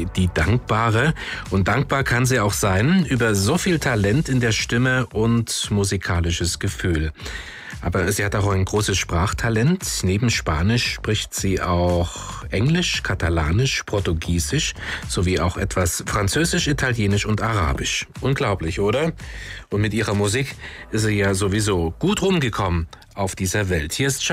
die Dankbare. Und dankbar kann sie auch sein über so viel Talent in der Stimme und musikalisches Gefühl. Aber sie hat auch ein großes Sprachtalent. Neben Spanisch spricht sie auch Englisch, Katalanisch, Portugiesisch sowie auch etwas Französisch, Italienisch und Arabisch. Unglaublich, oder? Und mit ihrer Musik ist sie ja sowieso gut rumgekommen auf dieser Welt. Hier ist